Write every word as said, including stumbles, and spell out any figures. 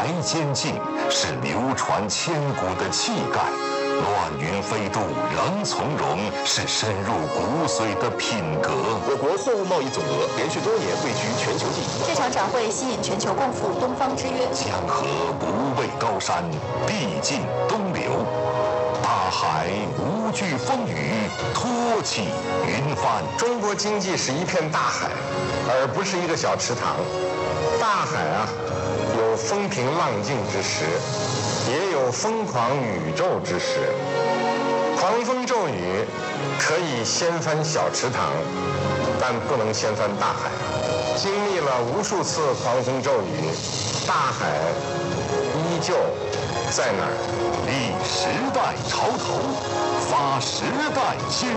台监禁，是流传千古的气概；乱云飞渡，仍从容，是深入骨髓的品格。 我国货物贸易总额连续多年位居全球第一。 这场展会吸引全球共赴东方之约。 江河不畏高山，必尽东流。大海无惧风雨，托起云帆。 中国经济是一片大海，而不是一个小池塘。大海啊，有风平浪静之时，也有疯狂宇宙之时。狂风骤雨可以掀翻小池塘，但不能掀翻大海。经历了无数次狂风骤雨，大海依旧在那儿。 立时代潮头，发时代精